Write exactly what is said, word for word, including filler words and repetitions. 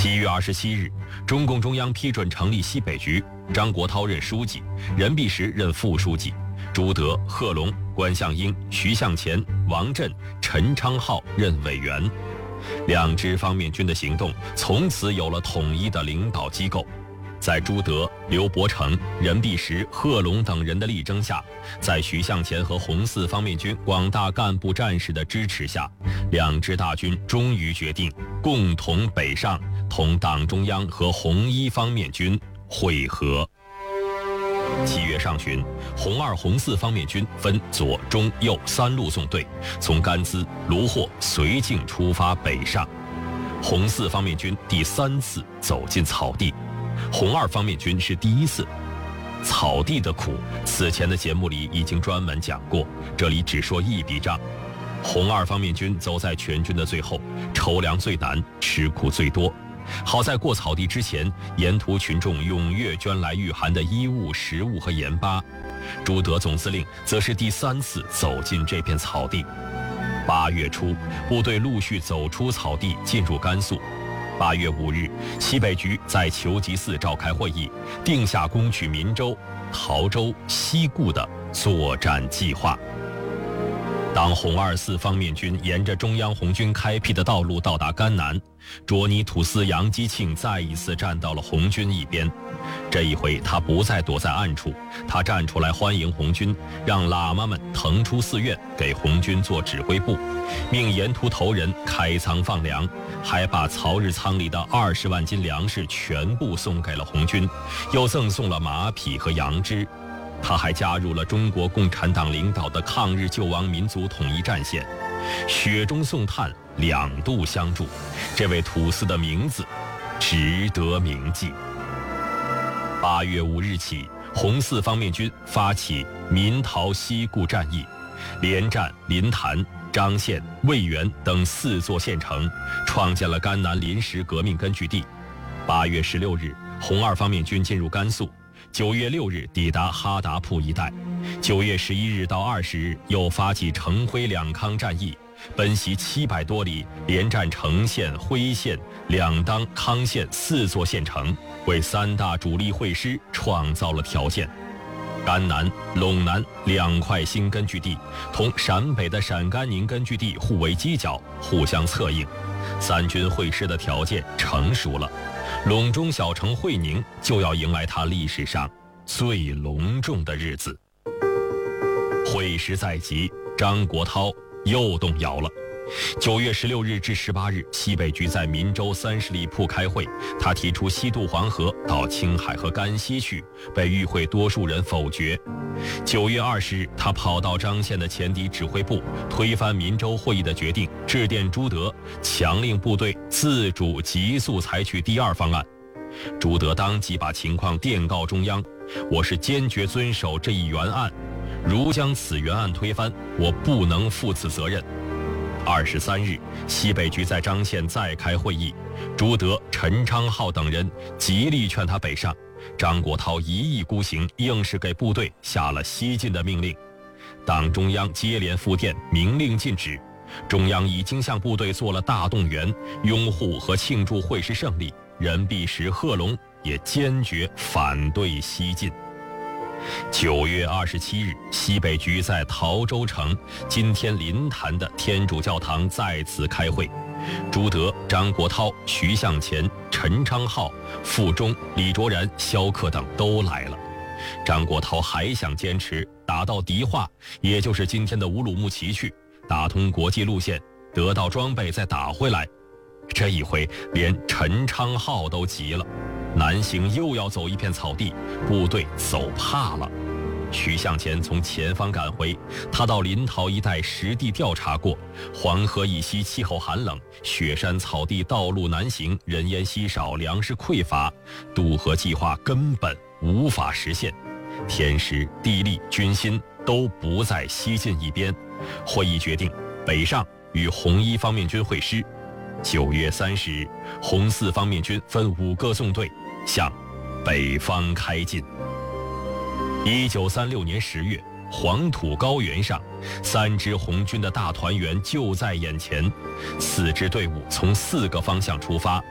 七月二十七日，中共中央批准成立西北局，张国焘任书记，任弼时任副书记，朱德、贺龙、关向英、徐向前、王震、陈昌浩任委员。两支方面军的行动从此有了统一的领导机构。在朱德、刘伯承、任弼时、贺龙等人的力争下，在徐向前和红四方面军广大干部战士的支持下，两支大军终于决定共同北上，同党中央和红一方面军会合。七月上旬，红二、红四方面军分左、中、右三路纵队，从甘孜、卢霍、绥靖出发北上。红四方面军第三次走进草地，红二方面军是第一次。草地的苦，此前的节目里已经专门讲过，这里只说一笔账。红二方面军走在全军的最后，筹粮最难，吃苦最多。好在过草地之前，沿途群众踊跃捐来御寒的衣物、食物和盐巴。朱德总司令则是第三次走进这片草地。八月初，部队陆续走出草地，进入甘肃。八月五日，西北局在求吉寺召开会议，定下攻取岷州、陶州、西固的作战计划。当红二四方面军沿着中央红军开辟的道路到达甘南，卓尼土司杨基庆再一次站到了红军一边。这一回他不再躲在暗处，他站出来欢迎红军，让喇嘛们腾出寺院给红军做指挥部，命沿途头人开仓放粮，还把曹日仓里的二十万斤粮食全部送给了红军，又赠送了马匹和羊脂。他还加入了中国共产党领导的抗日救亡民族统一战线，雪中送炭，两度相助，这位土司的名字值得铭记。八月五日起，红四方面军发起岷陶西固战役，连战临潭、张县、渭源等四座县城，创建了甘南临时革命根据地。八月十六日，红二方面军进入甘肃。九月六日抵达哈达铺一带，九月十一日到二十日又发起成辉两康战役，奔袭七百多里，连战成县、辉县、两当、康县四座县城，为三大主力会师创造了条件。甘南、陇南两块新根据地同陕北的陕甘宁根据地互为犄角，互相策应，三军会师的条件成熟了。陇中小城会宁就要迎来它历史上最隆重的日子。会师在即，张国焘又动摇了。九月十六日至十八日，西北局在岷州三十里铺开会，他提出西渡黄河到青海和甘西去，被与会多数人否决。九月二十日，他跑到张县的前敌指挥部，推翻岷州会议的决定，致电朱德，强令部队自主急速采取第二方案。朱德当即把情况电告中央，我是坚决遵守这一原案，如将此原案推翻，我不能负此责任。二十三日，西北局在张县再开会议，朱德、陈昌浩等人极力劝他北上，张国焘一意孤行，硬是给部队下了西进的命令。党中央接连复电，明令禁止。中央已经向部队做了大动员，拥护和庆祝会师胜利。任弼时、贺龙也坚决反对西进。九月二十七日，西北局在陶州城今天临潭的天主教堂再次开会，朱德、张国焘、徐向前、陈昌浩、傅忠、李卓然、萧克等都来了。张国焘还想坚持打到迪化，也就是今天的乌鲁木齐去，打通国际路线，得到装备再打回来。这一回连陈昌浩都急了，南行又要走一片草地，部队走怕了。徐向前从前方赶回，他到临洮一带实地调查过，黄河以西气候寒冷，雪山草地道路难行，人烟稀少，粮食匮乏，渡河计划根本无法实现。天时、地利、军心都不在西进一边。会议决定北上与红一方面军会师。九月三十日，红四方面军分五个纵队向北方开进。一九三六年十月，黄土高原上，三支红军的大团圆就在眼前。四支队伍从四个方向出发，